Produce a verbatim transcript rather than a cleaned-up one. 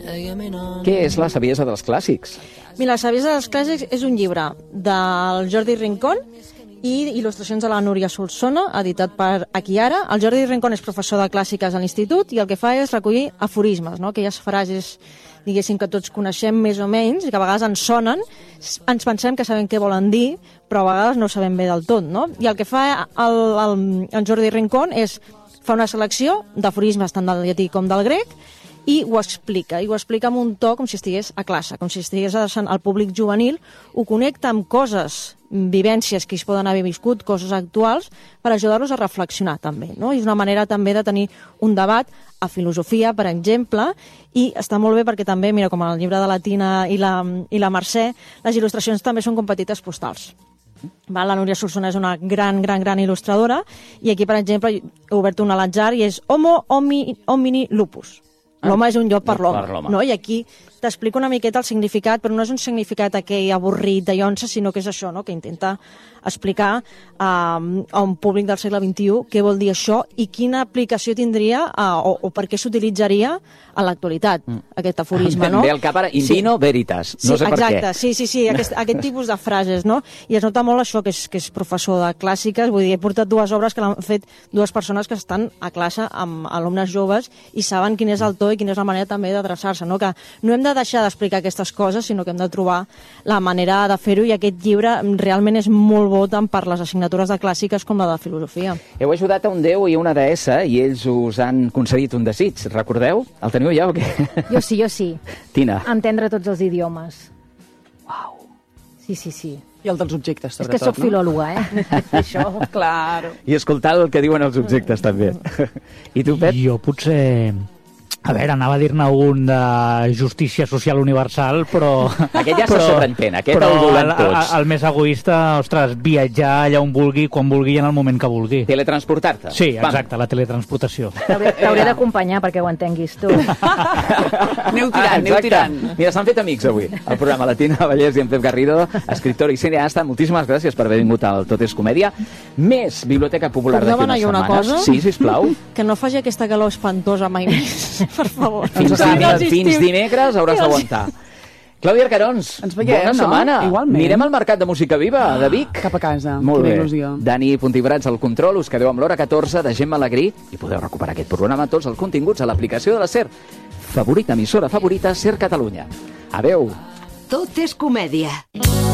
Què és La saviesa dels clàssics? Mira, La saviesa dels clàssics és un llibre del Jordi Rincón i il·lustracions de la Núria Solsona, editat per Aquí Ara. El Jordi Rincón és professor de clàssiques a l'institut i el que fa és recollir aforismes, no? Aquelles frases, diguéssim, que tots coneixem més o menys i que a vegades ens sonen, ens pensem que sabem què volen dir, però a vegades no ho sabem bé del tot, no? I el que fa el, el, el Jordi Rincón és fa una selecció d'aforismes tant del llatí com del grec i ho explica, i ho explica amb un to com si estigués a classe, com si estigués al públic juvenil, ho connecta amb coses, vivències que es poden haver viscut, coses actuals, per ajudar-los a reflexionar també, no? I és una manera també de tenir un debat a filosofia, per exemple, i està molt bé perquè també, mira, com el llibre de la Tina i la, i la Mercè, les il·lustracions també són com petites postals. Va, la Núria Solsona és una gran, gran, gran il·lustradora i aquí, per exemple, he obert una a l'atzar i és Homo homini, homini lupus. L'home és un llop per l'home, no? I aquí t'explico una miqueta el significat, però no és un significat aquell avorrit de llonça, sinó que és això, no? Que intenta explicar uh, a un públic del segle vint-i-u què vol dir això i quina aplicació tindria uh, o, o per què s'utilitzaria a l'actualitat, mm. aquest aforisme, no? Ve al cap ara, in vino sí. veritas, no sí, sé per exacte, què. Sí, sí, sí, aquest, aquest tipus de frases, no? I es nota molt això que és, que és professor de clàssiques, vull dir, he portat dues obres que l'han fet dues persones que estan a classe amb alumnes joves i saben quin és el to i quina és la manera també d'adreçar-se, no? Que no hem de deixar d'explicar aquestes coses, sinó que hem de trobar la manera de fer-ho i aquest llibre realment és molt bo tant per les assignatures de clàssiques com la de filosofia. Heu ajudat a un déu i una deessa i ells us han concedit un desig, recordeu? El teniu ja o què? Jo sí, jo sí. Tina. Entendre tots els idiomes. Uau. Sí, sí, sí. I el dels objectes, sobretot, és que sóc no? filòloga, eh? Això. Claro. I escoltar el que diuen els objectes, també. I tu, Pep? Jo potser... A veure, anava a dir-ne un de justícia social universal, però... Aquest ja però, se sobreentén, aquest però el volem tots. El, el més egoista, ostres, viatjar allà on vulgui, quan vulgui i en el moment que vulgui. Teletransportar-te. Sí, exacte, Bam. La teletransportació. T'hauré d'acompanyar perquè ho entenguis tu. Aneu tirant, aneu tirant. Mira, s'han fet amics avui. El programa La Tina Vallès i en Pep Garrido, escriptor i cineasta. Moltíssimes gràcies per haver vingut al Tot és Comèdia. Més Biblioteca Popular d'aquí unes setmanes. Una cosa? Sí, sisplau. Que no faci aquesta calor espantosa mai més. Per favor. Fins, dimecres, fins dimecres hauràs d'aguantar. Clàudia Arcarons, ens veiem, bona no? setmana. Igualment. Anirem al Mercat de Música Viva de Vic. Cap a casa. Molt Quina bé. Il·lusió. Dani Puntibrats al control, us quedeu amb l'hora catorze de Gemma Alegrí i podeu recuperar aquest programa, tots els continguts a l'aplicació de la SER. Favorita, emissora favorita, SER Catalunya. Adeu. Tot és comèdia.